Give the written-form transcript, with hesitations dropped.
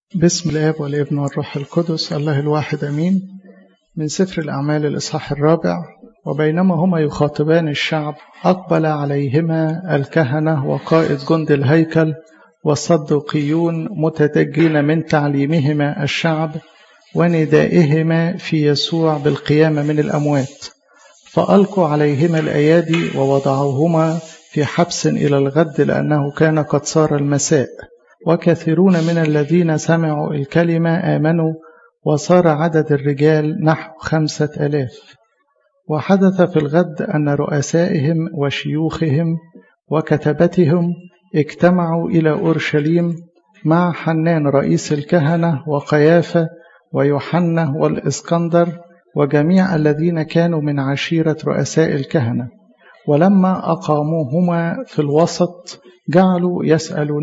باسم الآب والابن والروح القدس الله الواحد أمين. من سفر الأعمال الإصحاح 4. وبينما هما يخاطبان الشعب أقبل عليهما الكهنة وقائد جند الهيكل والصدوقيون متدجين من تعليمهما الشعب وندائهما في يسوع بالقيامة من الأموات، فألقوا عليهما الأيادي ووضعوهما في حبس إلى الغد، لأنه كان قد صار المساء. وكثيرون من الذين سمعوا الكلمة آمنوا، وصار عدد الرجال نحو 5000. وحدث في الغد أن رؤسائهم وشيوخهم وكتبتهم اجتمعوا إلى أورشليم مع حنان رئيس الكهنة وقيافة ويوحنا والإسكندر وجميع الذين كانوا من عشيرة رؤساء الكهنة. ولما أقاموهما في الوسط جعلوا يسألون